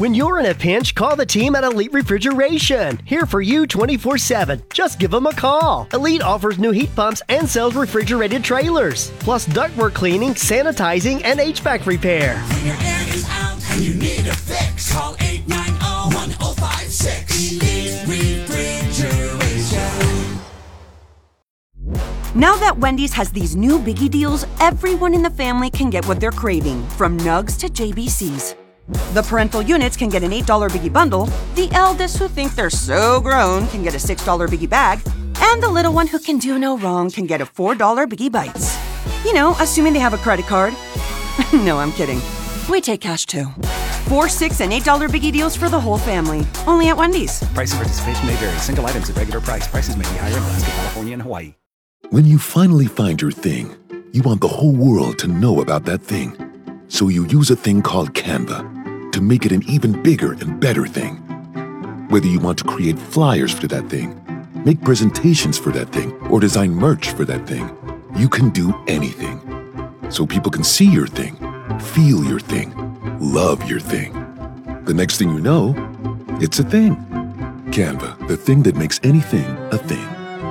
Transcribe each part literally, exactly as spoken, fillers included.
When you're in a pinch, call the team at Elite Refrigeration. Here for you twenty-four seven. Just give them a call. Elite offers new heat pumps and sells refrigerated trailers. Plus ductwork cleaning, sanitizing, and H V A C repair. When your air is out and you need a fix, call eight nine zero, one zero five six. Elite Refrigeration. Now that Wendy's has these new biggie deals, everyone in the family can get what they're craving, from nugs to J B Cs. The parental units can get an eight dollar biggie bundle, the eldest who think they're so grown can get a six dollar biggie bag, and the little one who can do no wrong can get a four dollar biggie bites. You know, assuming they have a credit card. No, I'm kidding. We take cash too. Four, six, and eight dollar biggie deals for the whole family. Only at Wendy's. Price and participation may vary. Single items at regular price. Prices may be higher in Alaska, California, and Hawaii. When you finally find your thing, you want the whole world to know about that thing. So you use a thing called Canva to make it an even bigger and better thing. Whether you want to create flyers for that thing, make presentations for that thing, or design merch for that thing, you can do anything. So people can see your thing, feel your thing, love your thing. The next thing you know, it's a thing. Canva, the thing that makes anything a thing.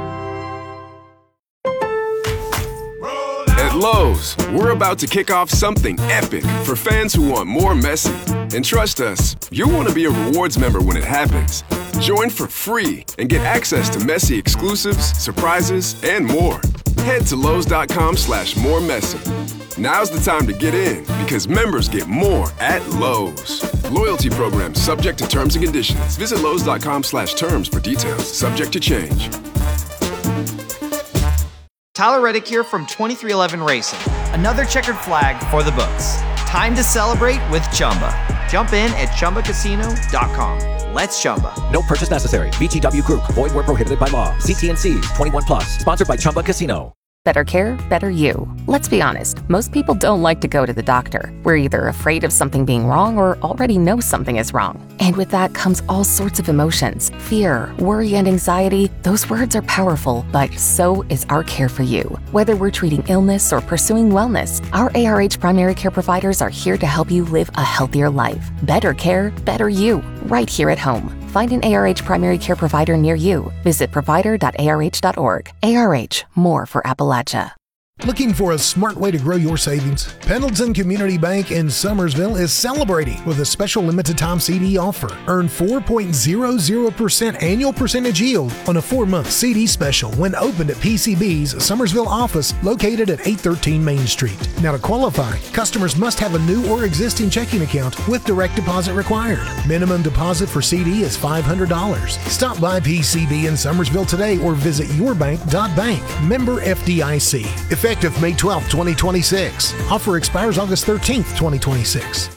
At Lowe's, we're about to kick off something epic for fans who want more Messi. And trust us, you'll want to be a rewards member when it happens. Join for free and get access to Messi exclusives, surprises, and more. Head to Lowe's.com slash more Messi. Now's the time to get in because members get more at Lowe's. Loyalty program subject to terms and conditions. Visit Lowe's.com slash terms for details. Subject to change. Tyler Reddick here from twenty-three eleven Racing. Another checkered flag for the books. Time to celebrate with Chumba. Jump in at Chumba Casino dot com. Let's Chumba. No purchase necessary. V G W Group. Void where prohibited by law. C T and C's. twenty-one plus. Sponsored by Chumba Casino. Better care, better you. Let's be honest, most people don't like to go to the doctor. We're either afraid of something being wrong or already know something is wrong. And with that comes all sorts of emotions. Fear, worry, and anxiety. Those words are powerful, but so is our care for you. Whether we're treating illness or pursuing wellness, our A R H primary care providers are here to help you live a healthier life. Better care, better you. Right here at home. Find an A R H primary care provider near you. Visit provider dot A R H dot org. A R H, more for Appalachia. Looking for a smart way to grow your savings? Pendleton Community Bank in Summersville is celebrating with a special limited time C D offer. Earn four point zero zero percent annual percentage yield on a four-month C D special when opened at P C B's Summersville office located at eight thirteen Main Street. Now to qualify, customers must have a new or existing checking account with direct deposit required. Minimum deposit for C D is five hundred dollars. Stop by P C B in Summersville today or visit your bank dot bank. Member F D I C. Effective May twelfth, twenty twenty-six. Offer expires August thirteenth, twenty twenty-six.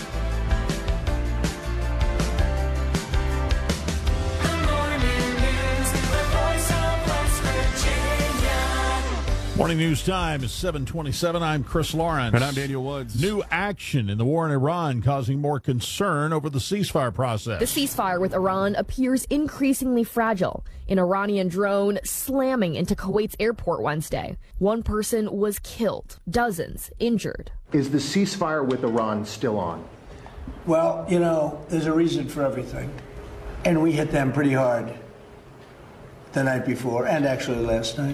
Morning news time is seven twenty-seven. I'm Chris Lawrence. And I'm Daniel Woods. New action in the war in Iran causing more concern over the ceasefire process. The ceasefire with Iran appears increasingly fragile. An Iranian drone slamming into Kuwait's airport Wednesday. One person was killed, dozens injured. Is the ceasefire with Iran still on? Well, you know, there's a reason for everything. And we hit them pretty hard the night before and actually last night.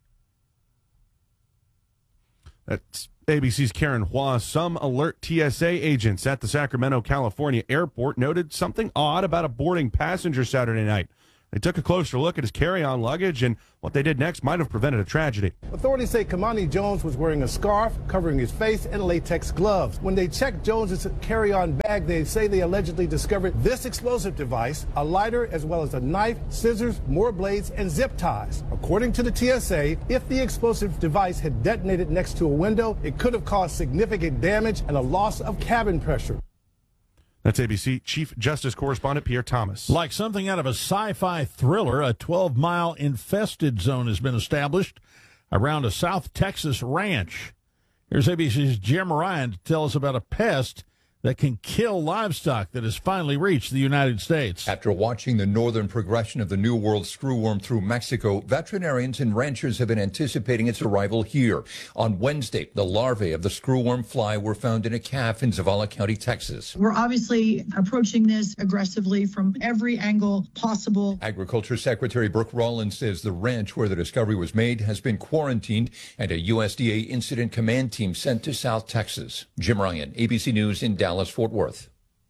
That's A B C's Karen Hua. Some alert T S A agents at the Sacramento, California airport noted something odd about a boarding passenger Saturday night. They took a closer look at his carry-on luggage, and what they did next might have prevented a tragedy. Authorities say Kamani Jones was wearing a scarf covering his face and latex gloves. When they checked Jones's carry-on bag, they say they allegedly discovered this explosive device, a lighter, as well as a knife, scissors, more blades, and zip ties. According to the T S A, if the explosive device had detonated next to a window, it could have caused significant damage and a loss of cabin pressure. That's A B C Chief Justice Correspondent Pierre Thomas. Like something out of a sci-fi thriller, a twelve-mile infested zone has been established around a South Texas ranch. Here's A B C's Jim Ryan to tell us about a pest that can kill livestock that has finally reached the United States. After watching the northern progression of the New World screwworm through Mexico, veterinarians and ranchers have been anticipating its arrival here. On Wednesday, the larvae of the screwworm fly were found in a calf in Zavala County, Texas. We're obviously approaching this aggressively from every angle possible. Agriculture Secretary Brooke Rollins says the ranch where the discovery was made has been quarantined and a U S D A incident command team sent to South Texas. Jim Ryan, A B C News in Dallas. Fort Worth.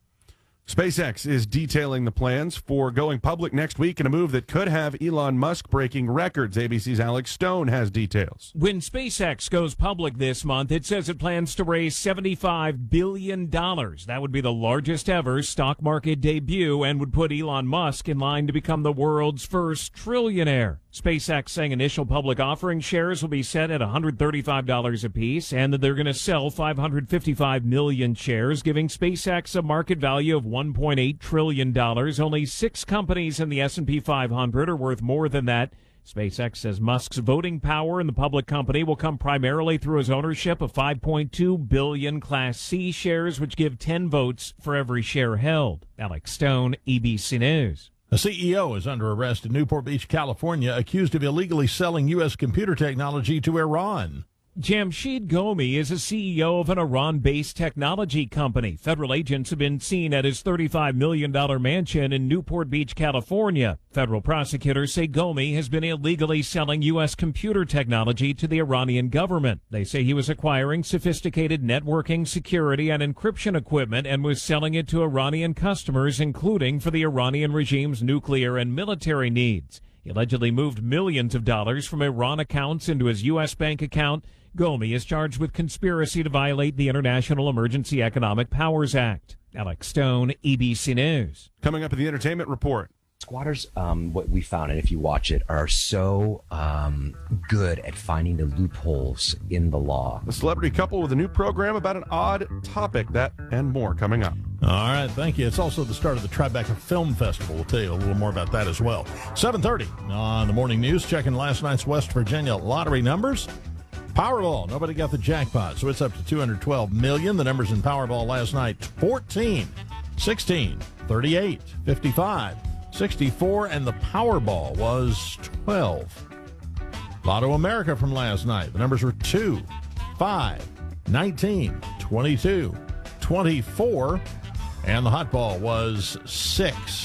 SpaceX is detailing the plans for going public next week in a move that could have Elon Musk breaking records. A B C's Alex Stone has details. When SpaceX goes public this month, it says it plans to raise seventy-five billion dollars. That would be the largest ever stock market debut and would put Elon Musk in line to become the world's first trillionaire. SpaceX saying initial public offering shares will be set at one hundred thirty-five dollars apiece and that they're going to sell five hundred fifty-five million shares, giving SpaceX a market value of one point eight trillion dollars. Only six companies in the S and P five hundred are worth more than that. SpaceX says Musk's voting power in the public company will come primarily through his ownership of five point two billion Class C shares, which give ten votes for every share held. Alex Stone, A B C News. A C E O is under arrest in Newport Beach, California, accused of illegally selling U S computer technology to Iran. Jamshid Gomi is a C E O of an Iran-based technology company. Federal agents have been seen at his thirty-five million dollars mansion in Newport Beach, California. Federal prosecutors say Gomi has been illegally selling U S computer technology to the Iranian government. They say he was acquiring sophisticated networking, security, and encryption equipment and was selling it to Iranian customers, including for the Iranian regime's nuclear and military needs. He allegedly moved millions of dollars from Iran accounts into his U S bank account. Gomi is charged with conspiracy to violate the International Emergency Economic Powers Act. Alex Stone, A B C News. Coming up in the entertainment report. Squatters, um, what we found, and if you watch it, are so um, good at finding the loopholes in the law. A celebrity couple with a new program about an odd topic. That and more coming up. All right, thank you. It's also the start of the Tribeca Film Festival. We'll tell you a little more about that as well. seven thirty on the morning news, checking last night's West Virginia lottery numbers. Powerball, nobody got the jackpot, so it's up to two hundred twelve million dollars. The numbers in Powerball last night, fourteen, sixteen, thirty-eight, fifty-five, sixty-four, and the Powerball was twelve. Lotto America from last night, the numbers were two, five, nineteen, twenty-two, twenty-four, and the hot ball was six.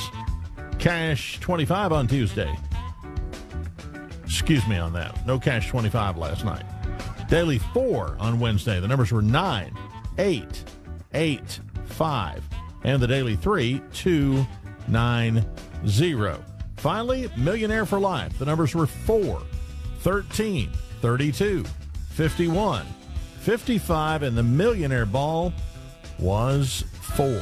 Cash twenty-five on Tuesday. Excuse me on that. No cash twenty-five last night. Daily four on Wednesday. The numbers were nine, eight, eight, five, and the daily three, two, nine, zero. Finally, Millionaire for Life. The numbers were four, thirteen, thirty-two, fifty-one, fifty-five, and the Millionaire Ball was four.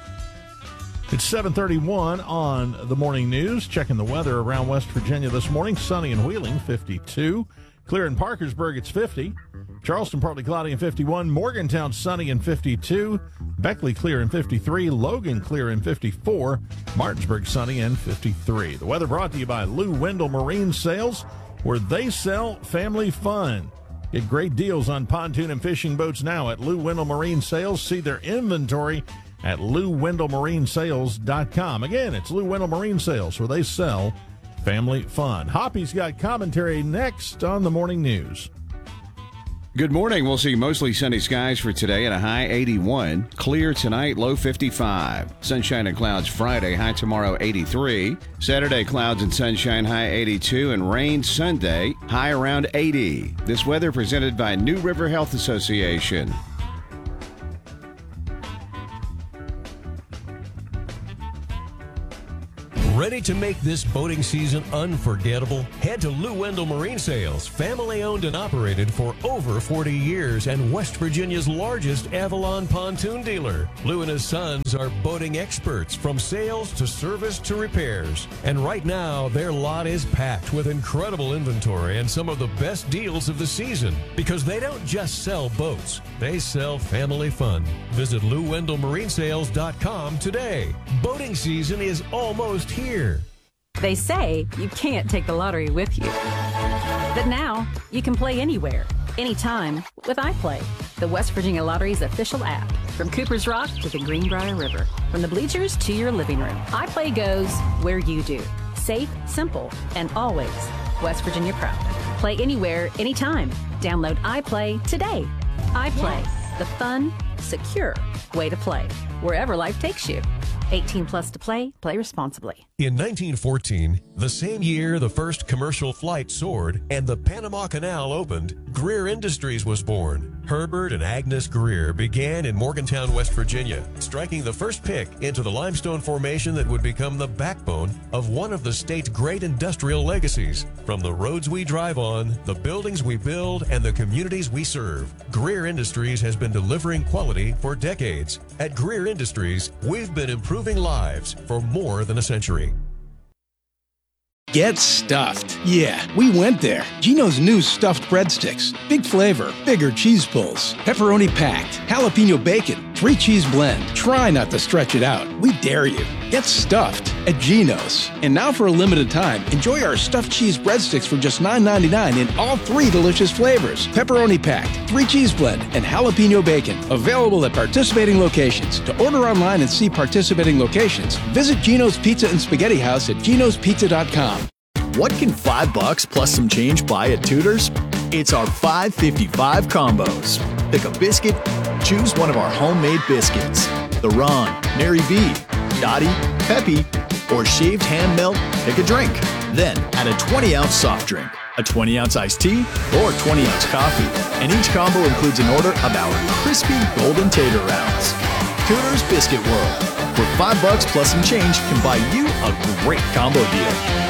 It's seven thirty-one on the morning news. Checking the weather around West Virginia this morning. Sunny and Wheeling, fifty-two. Clear in Parkersburg, it's fifty. Charleston, partly cloudy and fifty-one. Morgantown, sunny and fifty-two. Beckley, clear and fifty-three. Logan, clear and fifty-four. Martinsburg, sunny and fifty-three. The weather brought to you by Lou Wendell Marine Sales, where they sell family fun. Get great deals on pontoon and fishing boats now at Lou Wendell Marine Sales. See their inventory at lou wendell marine sales dot com. Again, it's Lou Wendell Marine Sales, where they sell family fun. Hoppy's got commentary next on the morning news. Good morning. We'll see mostly sunny skies for today at a high eighty-one. Clear tonight, low fifty-five. Sunshine and clouds Friday, high tomorrow eighty-three. Saturday, clouds and sunshine, high eighty-two. And rain Sunday, high around eighty. This weather presented by New River Health Association. Ready to make this boating season unforgettable? Head to Lou Wendell Marine Sales, family owned and operated for over forty years and West Virginia's largest Avalon pontoon dealer. Lou and his sons are boating experts from sales to service to repairs. And right now, their lot is packed with incredible inventory and some of the best deals of the season. Because they don't just sell boats, they sell family fun. Visit lou wendell marine sales dot com today. Boating season is almost here. Here. They say you can't take the lottery with you. But now you can play anywhere, anytime with iPlay, the West Virginia Lottery's official app. From Cooper's Rock to the Greenbrier River, from the bleachers to your living room, iPlay goes where you do. Safe, simple, and always West Virginia proud. Play anywhere, anytime. Download iPlay today. iPlay, yes. The fun, secure way to play, wherever life takes you. eighteen plus to play. Play responsibly. In nineteen fourteen, the same year the first commercial flight soared and the Panama Canal opened, Greer Industries was born. Herbert and Agnes Greer began in Morgantown, West Virginia, striking the first pick into the limestone formation that would become the backbone of one of the state's great industrial legacies. From the roads we drive on, the buildings we build, and the communities we serve, Greer Industries has been delivering quality for decades. At Greer Industries, we've been improving lives for more than a century. Get stuffed. Yeah, we went there. Gino's new stuffed breadsticks. Big flavor, bigger cheese pulls, pepperoni packed, jalapeno bacon, three cheese blend. Try not to stretch it out. We dare you. Get stuffed at Gino's. And now for a limited time, enjoy our stuffed cheese breadsticks for just nine ninety-nine in all three delicious flavors. Pepperoni packed, three cheese blend, and jalapeno bacon. Available at participating locations. To order online and see participating locations, visit Gino's Pizza and Spaghetti House at ginos pizza dot com. What can five bucks plus some change buy at Tudor's? It's our five fifty-five combos. Pick a biscuit, choose one of our homemade biscuits. The Ron, Mary V, Dottie, Peppy, or shaved ham melt, pick a drink. Then add a twenty ounce soft drink, a twenty ounce iced tea, or twenty ounce coffee. And each combo includes an order of our crispy golden tater rounds. Tudor's Biscuit World, where five bucks plus some change can buy you a great combo deal.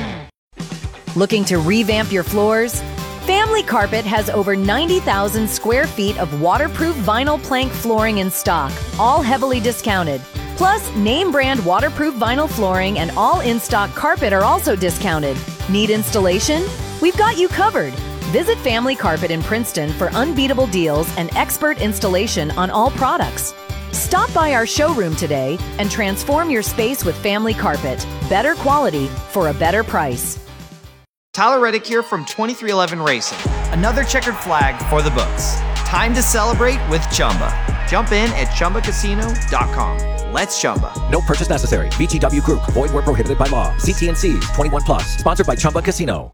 Looking to revamp your floors? Family Carpet has over ninety thousand square feet of waterproof vinyl plank flooring in stock, all heavily discounted. Plus, name brand waterproof vinyl flooring and all in-stock carpet are also discounted. Need installation? We've got you covered. Visit Family Carpet in Princeton for unbeatable deals and expert installation on all products. Stop by our showroom today and transform your space with Family Carpet. Better quality for a better price. Tyler Reddick here from twenty-three eleven Racing. Another checkered flag for the books. Time to celebrate with Chumba. Jump in at chumba casino dot com. Let's Chumba. No purchase necessary. V G W Group. Void where prohibited by law. See T N Cs. twenty-one plus. Sponsored by Chumba Casino.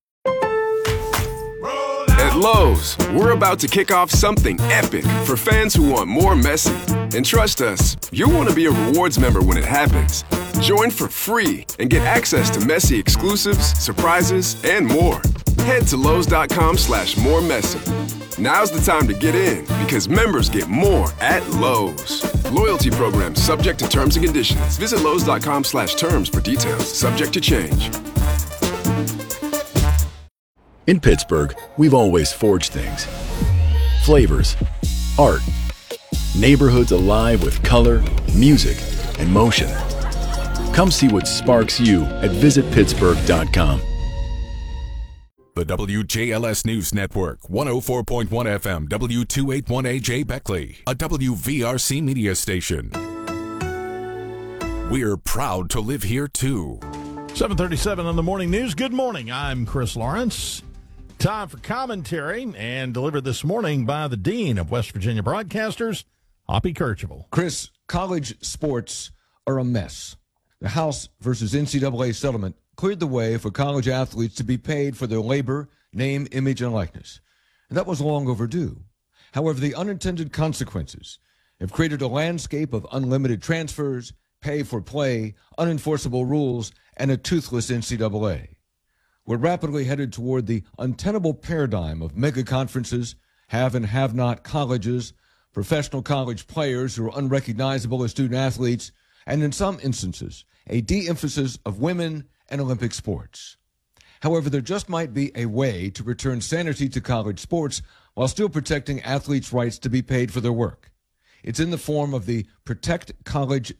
At Lowe's, we're about to kick off something epic for fans who want more Messi. And trust us, you'll want to be a rewards member when it happens. Join for free and get access to Messi exclusives, surprises, and more. Head to Lowe's.com slash more Messi. Now's the time to get in because members get more at Lowe's. Loyalty program subject to terms and conditions. Visit Lowe's.com slash terms for details. Subject to change. In Pittsburgh, we've always forged things. Flavors, art, neighborhoods alive with color, music, and motion. Come see what sparks you at visit pittsburgh dot com. The W J L S News Network, one oh four point one F M, W two eighty-one A J Beckley, a W V R C media station. We're proud to live here, too. seven thirty-seven on the morning news. Good morning. I'm Chris Lawrence. Time for commentary, and delivered this morning by the Dean of West Virginia Broadcasters, Hoppy Kercheval. Chris, college sports are a mess. The House versus N C double A settlement cleared the way for college athletes to be paid for their labor, name, image, and likeness. And that was long overdue. However, the unintended consequences have created a landscape of unlimited transfers, pay for play, unenforceable rules, and a toothless N C double A. We're rapidly headed toward the untenable paradigm of mega conferences, have and have not colleges, professional college players who are unrecognizable as student athletes, and in some instances, a de-emphasis of women and Olympic sports. However, there just might be a way to return sanity to college sports while still protecting athletes' rights to be paid for their work. It's in the form of the Protect College